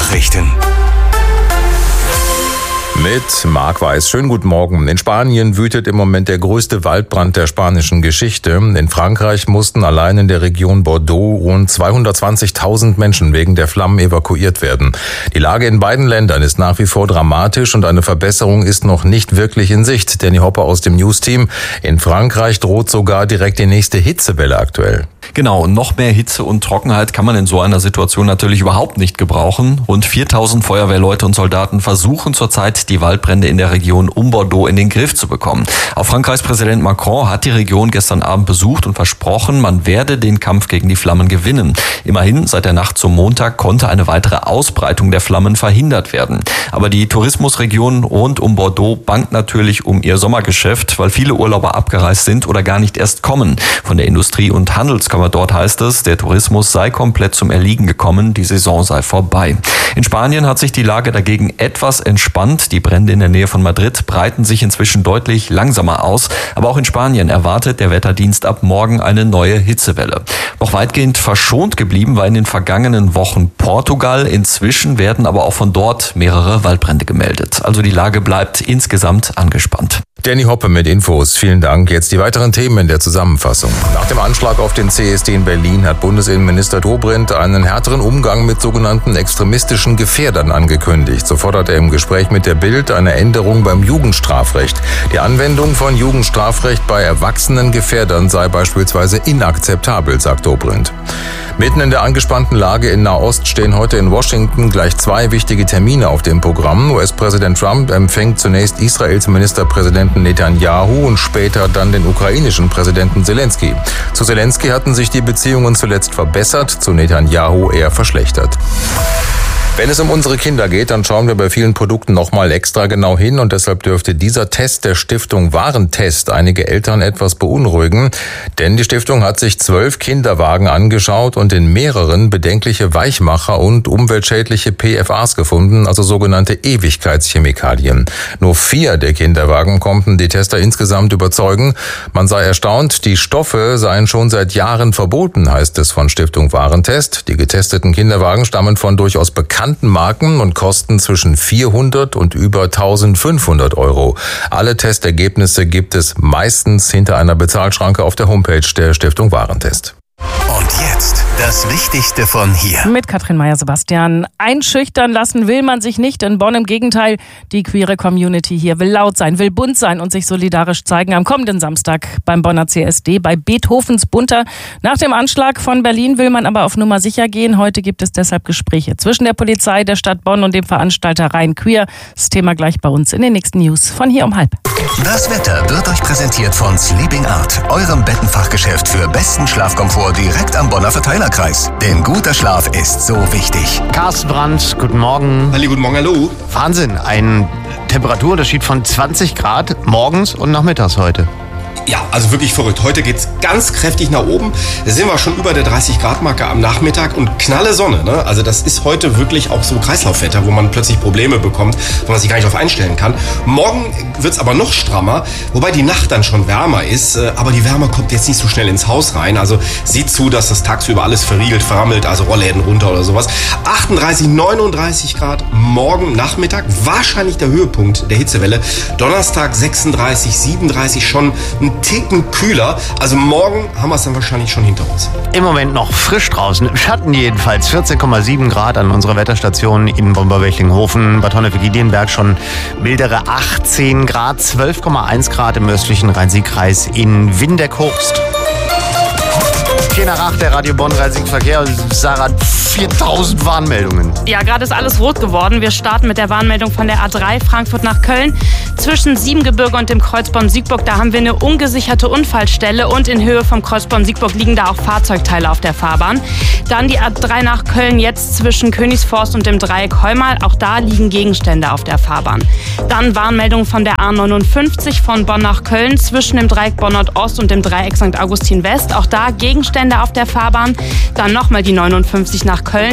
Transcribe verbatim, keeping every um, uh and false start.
Nachrichten. Mit Marc Weiß. Schönen guten Morgen. In Spanien wütet im Moment der größte Waldbrand der spanischen Geschichte. In Frankreich mussten allein in der Region Bordeaux rund zweihundertzwanzigtausend Menschen wegen der Flammen evakuiert werden. Die Lage in beiden Ländern ist nach wie vor dramatisch und eine Verbesserung ist noch nicht wirklich in Sicht. Danny Hopper aus dem News-Team. In Frankreich droht sogar direkt die nächste Hitzewelle aktuell. Genau, noch mehr Hitze und Trockenheit kann man in so einer Situation natürlich überhaupt nicht gebrauchen. Rund viertausend Feuerwehrleute und Soldaten versuchen zurzeit, die Waldbrände in der Region um Bordeaux in den Griff zu bekommen. Auch Frankreichs Präsident Macron hat die Region gestern Abend besucht und versprochen, man werde den Kampf gegen die Flammen gewinnen. Immerhin, seit der Nacht zum Montag konnte eine weitere Ausbreitung der Flammen verhindert werden. Aber die Tourismusregion rund um Bordeaux bangt natürlich um ihr Sommergeschäft, weil viele Urlauber abgereist sind oder gar nicht erst kommen. Von der Industrie- und Handelskammer dort heißt es, der Tourismus sei komplett zum Erliegen gekommen, die Saison sei vorbei. In Spanien hat sich die Lage dagegen etwas entspannt. Die Brände in der Nähe von Madrid breiten sich inzwischen deutlich langsamer aus. Aber auch in Spanien erwartet der Wetterdienst ab morgen eine neue Hitzewelle. Noch weitgehend verschont geblieben war in den vergangenen Wochen Portugal. Inzwischen werden aber auch von dort mehrere Waldbrände gemeldet. Also die Lage bleibt insgesamt angespannt. Danny Hoppe mit Infos. Vielen Dank. Jetzt die weiteren Themen in der Zusammenfassung. Nach dem Anschlag auf den C S D in Berlin hat Bundesinnenminister Dobrindt einen härteren Umgang mit sogenannten extremistischen Gefährdern angekündigt. So fordert er im Gespräch mit der Bild eine Änderung beim Jugendstrafrecht. Die Anwendung von Jugendstrafrecht bei erwachsenen Gefährdern sei beispielsweise inakzeptabel, sagt Dobrindt. Mitten in der angespannten Lage in Nahost stehen heute in Washington gleich zwei wichtige Termine auf dem Programm. U S-Präsident Trump empfängt zunächst Israels Ministerpräsidenten Netanyahu und später dann den ukrainischen Präsidenten Zelensky. Zu Zelensky hatten sich die Beziehungen zuletzt verbessert, zu Netanyahu eher verschlechtert. Wenn es um unsere Kinder geht, dann schauen wir bei vielen Produkten nochmal extra genau hin und deshalb dürfte dieser Test der Stiftung Warentest einige Eltern etwas beunruhigen, denn die Stiftung hat sich zwölf Kinderwagen angeschaut und in mehreren bedenkliche Weichmacher und umweltschädliche P F As gefunden, also sogenannte Ewigkeitschemikalien. Nur vier der Kinderwagen konnten die Tester insgesamt überzeugen. Man sei erstaunt, die Stoffe seien schon seit Jahren verboten, heißt es von Stiftung Warentest. Die getesteten Kinderwagen stammen von durchaus bekannten Marken und kosten zwischen vierhundert und über eintausendfünfhundert Euro. Alle Testergebnisse gibt es meistens hinter einer Bezahlschranke auf der Homepage der Stiftung Warentest. Und jetzt das Wichtigste von hier. Mit Katrin Meyer-Sebastian. Einschüchtern lassen will man sich nicht in Bonn. Im Gegenteil, die queere Community hier will laut sein, will bunt sein und sich solidarisch zeigen. Am kommenden Samstag beim Bonner C S D bei Beethovens Bunter. Nach dem Anschlag von Berlin will man aber auf Nummer sicher gehen. Heute gibt es deshalb Gespräche zwischen der Polizei, der Stadt Bonn und dem Veranstalter Rhein Queer. Das Thema gleich bei uns in den nächsten News von hier um halb. Das Wetter wird euch präsentiert von Sleeping Art, eurem Bettenfachgeschäft für besten Schlafkomfort direkt am Bonner Verteilerkreis. Denn guter Schlaf ist so wichtig. Carsten Brandt, guten Morgen. Halli, guten Morgen, hallo. Wahnsinn, ein Temperaturunterschied von zwanzig Grad morgens und nachmittags heute. Ja, also wirklich verrückt. Heute geht's ganz kräftig nach oben. Da sind wir schon über der dreißig Grad Marke am Nachmittag und knalle Sonne. Ne? Also das ist heute wirklich auch so Kreislaufwetter, wo man plötzlich Probleme bekommt, wo man sich gar nicht darauf einstellen kann. Morgen wird's aber noch strammer, wobei die Nacht dann schon wärmer ist. Aber die Wärme kommt jetzt nicht so schnell ins Haus rein. Also seht zu, dass das tagsüber alles verriegelt, verrammelt, also Rollläden runter oder sowas. achtunddreißig, neununddreißig Grad morgen Nachmittag. Wahrscheinlich der Höhepunkt der Hitzewelle. Donnerstag sechsunddreißig, siebenunddreißig, schon ein Ticken kühler. Also morgen haben wir es dann wahrscheinlich schon hinter uns. Im Moment noch frisch draußen, im Schatten jedenfalls. vierzehn Komma sieben Grad an unserer Wetterstation in Bomberwechlinghofen. Bad Honnefeld-Giedienberg schon mildere achtzehn Grad, zwölf Komma eins Grad im östlichen Rhein-Sieg-Kreis in Windeck-Hochst. vier nach acht, der Radio Bonn Rhein-Sieg-Verkehr. Sarah, viertausend Warnmeldungen. Ja, gerade ist alles rot geworden. Wir starten mit der Warnmeldung von der A drei Frankfurt nach Köln. Zwischen Siebengebirge und dem Kreuz Bonn-Siegburg, da haben wir eine ungesicherte Unfallstelle und in Höhe vom Kreuz Bonn-Siegburg liegen da auch Fahrzeugteile auf der Fahrbahn. Dann die A drei nach Köln jetzt zwischen Königsforst und dem Dreieck Heumal. Auch da liegen Gegenstände auf der Fahrbahn. Dann Warnmeldung von der A neunundfünfzig von Bonn nach Köln zwischen dem Dreieck Bonn Nordost und dem Dreieck Sankt Augustin West. Auch da Gegenstände auf der Fahrbahn. Dann nochmal die neunundfünfzig nach Köln.